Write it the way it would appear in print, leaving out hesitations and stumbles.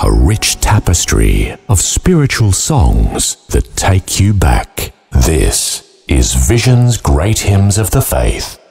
a rich tapestry of spiritual songs that take you back. This is Vision's Great Hymns of the Faith.